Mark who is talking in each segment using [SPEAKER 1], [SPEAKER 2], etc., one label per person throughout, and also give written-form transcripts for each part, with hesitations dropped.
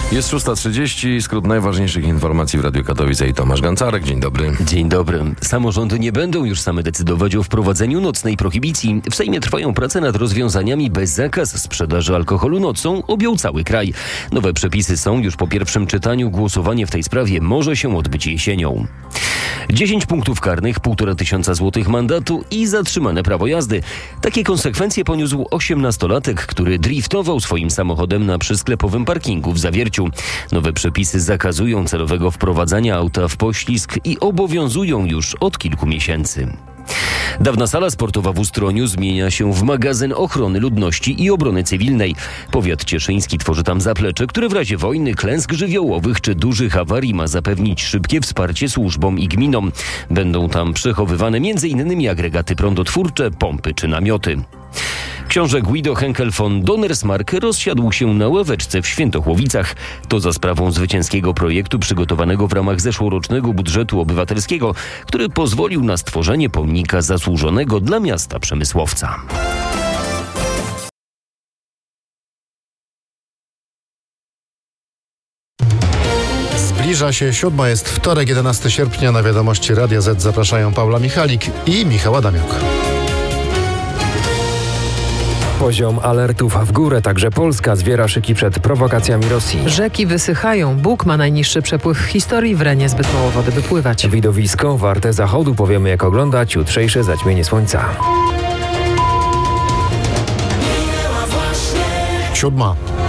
[SPEAKER 1] Jest 6:30, skrót najważniejszych informacji w Radiu Katowice i Tomasz Gancarek. Dzień dobry.
[SPEAKER 2] Dzień dobry. Samorządy nie będą już same decydować o wprowadzeniu nocnej prohibicji. W Sejmie trwają prace nad rozwiązaniami, by zakaz sprzedaży alkoholu nocą objął cały kraj. Nowe przepisy są już po pierwszym czytaniu. Głosowanie w tej sprawie może się odbyć jesienią. 10 punktów karnych, 1500 złotych mandatu i zatrzymane prawo jazdy. Takie konsekwencje poniósł 18-latek, który driftował swoim samochodem na przysklepowym parkingu w Zawierciu. Nowe przepisy zakazują celowego wprowadzania auta w poślizg i obowiązują już od kilku miesięcy. Dawna sala sportowa w Ustroniu zmienia się w magazyn ochrony ludności i obrony cywilnej. Powiat cieszyński tworzy tam zaplecze, które w razie wojny, klęsk żywiołowych czy dużych awarii ma zapewnić szybkie wsparcie służbom i gminom. Będą tam przechowywane m.in. agregaty prądotwórcze, pompy czy namioty. Książę Guido Henkel von Donnersmarck rozsiadł się na ławeczce w Świętochłowicach. To za sprawą zwycięskiego projektu przygotowanego w ramach zeszłorocznego budżetu obywatelskiego, który pozwolił na stworzenie pomnika zasłużonego dla miasta przemysłowca.
[SPEAKER 3] Zbliża się 7, jest wtorek, 11 sierpnia. Na wiadomości Radia Z zapraszają Paula Michalik i Michał Adamiuk.
[SPEAKER 4] Poziom alertów w górę, także Polska zwiera szyki przed prowokacjami Rosji.
[SPEAKER 5] Rzeki wysychają, Bóg ma najniższy przepływ w historii, w Renie zbyt mało wody by pływać.
[SPEAKER 4] Widowisko warte zachodu, powiemy jak oglądać jutrzejsze zaćmienie słońca.
[SPEAKER 3] 7.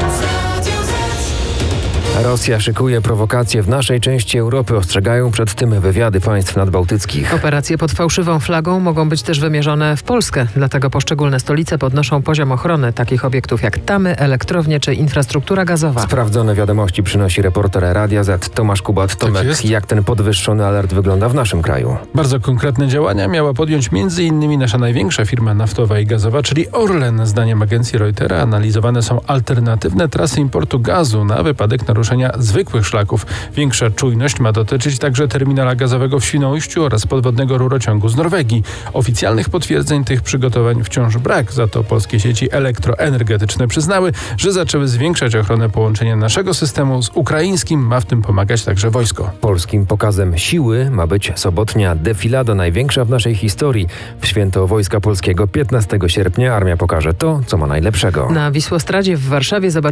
[SPEAKER 4] Rosja szykuje prowokacje w naszej części Europy, ostrzegają przed tym wywiady państw nadbałtyckich.
[SPEAKER 5] Operacje pod fałszywą flagą mogą być też wymierzone w Polskę. Dlatego poszczególne stolice podnoszą poziom ochrony takich obiektów jak tamy, elektrownie czy infrastruktura gazowa.
[SPEAKER 4] Sprawdzone wiadomości przynosi reporter Radia Z Tomasz Kubat. Tomek, jak ten podwyższony alert wygląda w naszym kraju?
[SPEAKER 6] Bardzo konkretne działania miała podjąć m.in. nasza największa firma naftowa i gazowa, czyli Orlen. Zdaniem agencji Reutera analizowane są alternatywne trasy importu gazu na wypadek naruszenia zwykłych szlaków. Większa czujność ma dotyczyć także terminala gazowego w Świnoujściu oraz podwodnego rurociągu z Norwegii. Oficjalnych potwierdzeń tych przygotowań wciąż brak, za to polskie sieci elektroenergetyczne przyznały, że zaczęły zwiększać ochronę połączenia naszego systemu z ukraińskim. Ma w tym pomagać także wojsko.
[SPEAKER 4] Polskim pokazem siły ma być sobotnia defilada, największa w naszej historii. W święto Wojska Polskiego 15 sierpnia armia pokaże to, co ma najlepszego.
[SPEAKER 5] Na Wisłostradzie w Warszawie